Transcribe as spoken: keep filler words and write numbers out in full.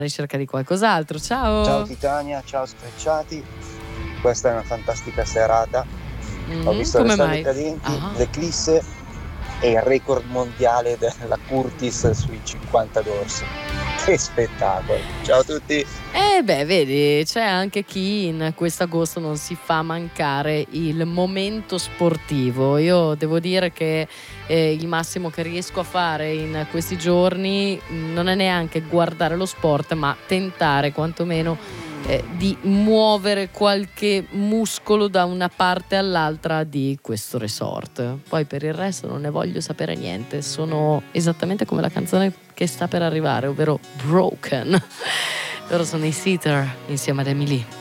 ricerca di qualcos'altro. Ciao. Ciao Titania, ciao Sfrecciati. Questa è una fantastica serata. Mm-hmm. Ho visto Come le stelle mai? cadenti, Ah. l'eclisse e il record mondiale della Curtis sui cinquanta d'orso. Che spettacolo. Ciao a tutti. Eh beh, vedi, c'è anche chi in quest'agosto non si fa mancare il momento sportivo. Io devo dire che eh, il massimo che riesco a fare in questi giorni non è neanche guardare lo sport, ma tentare quantomeno eh, di muovere qualche muscolo da una parte all'altra di questo resort. Poi per il resto non ne voglio sapere niente. Sono esattamente come la canzone che sta per arrivare, ovvero Broken. Loro sono i Seether insieme ad Emily.